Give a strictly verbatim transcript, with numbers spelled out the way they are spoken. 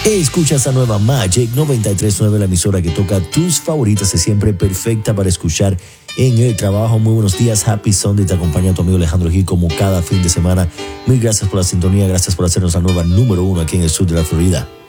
Escuchas a Nueva Magic noventa y tres punto nueve, la emisora que toca tus favoritas y siempre perfecta para escuchar en el trabajo. Muy buenos días, Happy Sunday. Te acompaña tu amigo Alejandro Gil como cada fin de semana. Mil gracias por la sintonía, gracias por hacernos la nueva número uno aquí en el sur de la Florida.